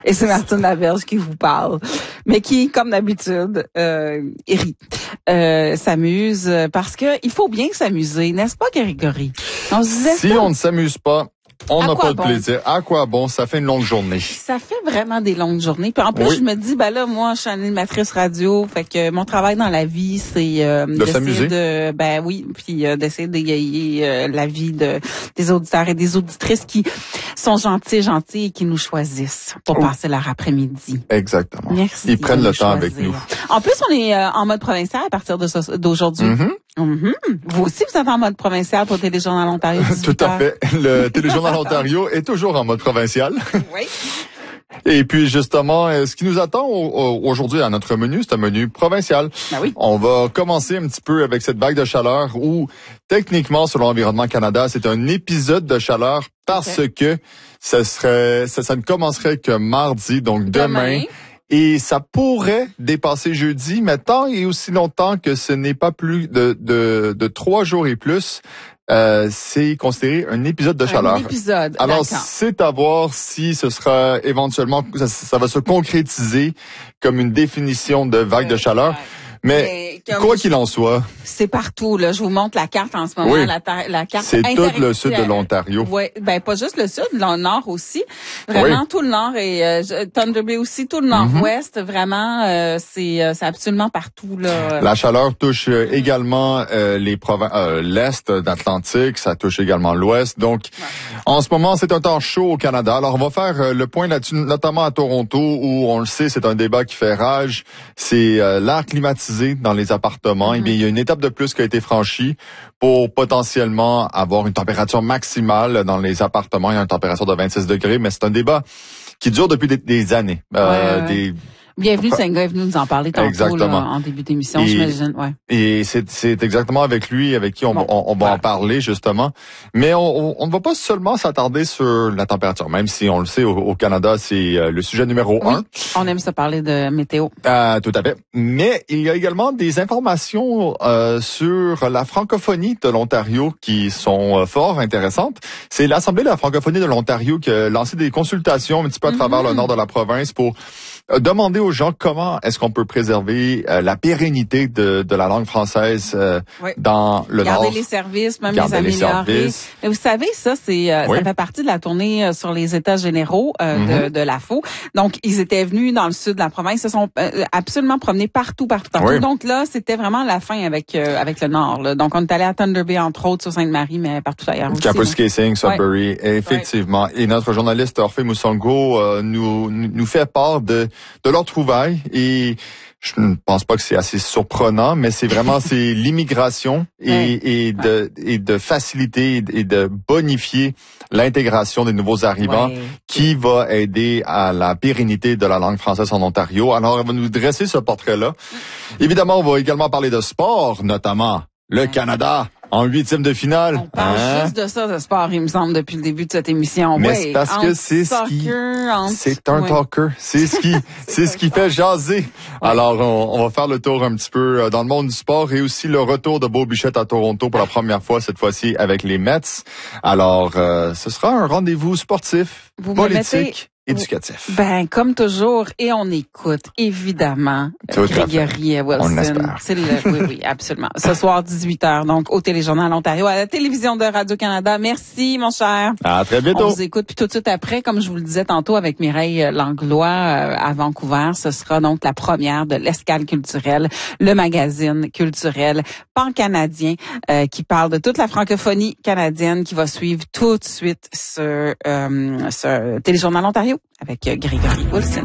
Et c'est Martine Laberge qui vous parle, mais qui, comme d'habitude, rit, s'amuse, parce que il faut bien s'amuser, n'est-ce pas, Grégory? On se disait si on ne s'amuse pas, on n'a pas de bon? plaisir. À quoi bon? Ça fait une longue journée. Ça fait vraiment des longues journées. Puis en plus, je me dis, ben là, moi, je suis animatrice radio, fait que mon travail dans la vie, c'est de s'amuser. Puis d'essayer d'égayer la vie des auditeurs et des auditrices qui sont gentils et qui nous choisissent pour passer leur après-midi. Exactement. Merci. Ils prennent le temps avec nous. En plus, on est en mode provincial à partir d'aujourd'hui. Vous aussi, vous êtes en mode provincial pour Téléjournal Ontario. Tout à fait. Le Téléjournal Ontario est toujours en mode provincial. Oui. Et puis justement, ce qui nous attend aujourd'hui à notre menu, c'est un menu provincial. Ben oui. On va commencer un petit peu avec cette vague de chaleur où, techniquement, selon Environnement Canada, c'est un épisode de chaleur parce que ça ne commencerait que mardi, donc demain. Et ça pourrait dépasser jeudi, mais tant et aussi longtemps que ce n'est pas plus de 3 jours et plus, c'est considéré un épisode de chaleur. Un épisode, alors, d'accord. c'est à voir si ce sera éventuellement, ça va se concrétiser comme une définition de vague de chaleur. Mais quoi qu'il en soit, c'est partout là. Je vous montre la carte en ce moment. Oui. La carte. C'est tout le sud de l'Ontario. Oui, ben pas juste le sud, le nord aussi. Vraiment tout le nord et Thunder Bay aussi, tout le nord-ouest. Vraiment, c'est absolument partout là. La chaleur touche également les provinces, l'est d'Atlantique. Ça touche également l'ouest. Donc, en ce moment, c'est un temps chaud au Canada. Alors, on va faire le point là-dessus, notamment à Toronto, où on le sait, c'est un débat qui fait rage. C'est l'air climatisé dans les appartements. Eh bien, il y a une étape de plus qui a été franchie pour potentiellement avoir une température maximale dans les appartements. Il y a une température de 26 degrés, mais c'est un débat qui dure depuis des années. Bienvenue, Senga est venu nous en parler tantôt là, en début d'émission, j'imagine. Ouais. Et c'est exactement avec lui, avec qui on va en parler justement. Mais on ne va pas seulement s'attarder sur la température, même si on le sait, au Canada, c'est le sujet numéro 1. On aime ça parler de météo. Tout à fait. Mais il y a également des informations sur la francophonie de l'Ontario qui sont fort intéressantes. C'est l'Assemblée de la francophonie de l'Ontario qui a lancé des consultations un petit peu à travers le nord de la province pour demander aux gens comment est-ce qu'on peut préserver la pérennité de la langue française dans le nord. Garder les services, même les améliorer. Mais vous savez, ça c'est ça fait partie de la tournée sur les États généraux de l'AFO. Donc ils étaient venus dans le sud de la province, ils se sont absolument promenés partout. Oui. Donc là, c'était vraiment la fin avec le nord. Là. Donc on est allé à Thunder Bay entre autres, sur Sainte-Marie, mais partout ailleurs aussi. Kapuskasing, Sudbury, effectivement. Et notre journaliste Orphée Moussongo nous fait part de leur trouvaille et je ne pense pas que c'est assez surprenant, mais c'est vraiment l'immigration et de faciliter et de bonifier l'intégration des nouveaux arrivants qui va aider à la pérennité de la langue française en Ontario. Alors, elle va nous dresser ce portrait-là. Évidemment, on va également parler de sport, notamment le Canada en 8e de finale. On parle juste de ça, de sport, il me semble, depuis le début de cette émission. Mais c'est parce que c'est un talker. C'est ce qui fait jaser. Alors, on va faire le tour un petit peu dans le monde du sport et aussi le retour de Beau Bichette à Toronto pour la première fois, cette fois-ci avec les Mets. Alors, ce sera un rendez-vous sportif, politique, éducatif. Ben, comme toujours, et on écoute, évidemment, Grégory Wilson. Oui, absolument. Ce soir, 18h, donc, au Téléjournal Ontario, à la télévision de Radio-Canada. Merci, mon cher. À très bientôt. On vous écoute, puis tout de suite après, comme je vous le disais tantôt avec Mireille Langlois à Vancouver, ce sera donc la première de l'Escale culturelle, le magazine culturel pan-canadien qui parle de toute la francophonie canadienne qui va suivre tout de suite sur Téléjournal Ontario avec Grégory Wilson.